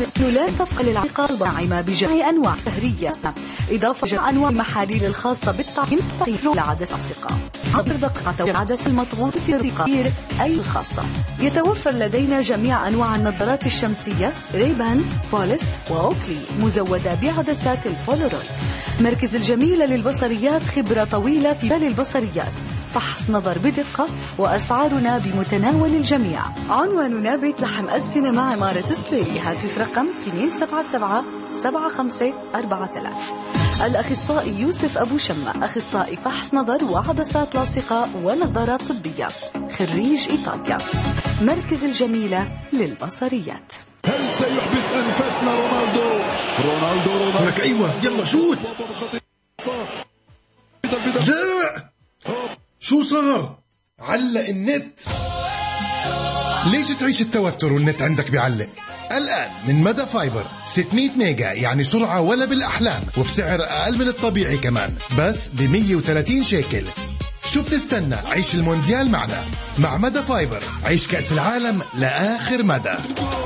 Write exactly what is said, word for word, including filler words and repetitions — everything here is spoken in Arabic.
لا تفقل العلاقة الناعمة بجميع أنواع شهرية، إضافة جميع أنواع المحاليل الخاصة بالطعام تغيير العدسة اللاصقة، حضر دقة العدسة المضغوطة في تغيير أي الخاصة. يتوفر لدينا جميع أنواع النظارات الشمسية ريبان، بوليس وأوكلي، مزودة بعدسات البولارويد. مركز الجميلة للبصريات، خبرة طويلة في مجال البصريات، فحص نظر بدقة، وأسعارنا بمتناول الجميع. عنواننا بيت لحم السينما، عمارة السليري، هاتف رقم اثنين سبعة سبعة سبعة خمسة أربعة ثلاثة. الأخصائي يوسف أبو شمة، أخصائي فحص نظر وعدسات لاصقة ونظارات طبية، خريج إيطاليا. مركز الجميلة للبصريات. هل سيحبس أنفاسنا رونالدو؟ رونالدو رونالدو لك أيوة، يلا شوت. لا، شو صار؟ علق النت. ليش تعيش التوتر والنت عندك بيعلق؟ الآن من مدى فايبر ستمية ميجا، يعني سرعة ولا بالأحلام، وبسعر أقل من الطبيعي كمان، بس ب مية وثلاثين شيكل. شو بتستنى؟ عيش المونديال معنا. مع مدى فايبر عيش كأس العالم لآخر مدى.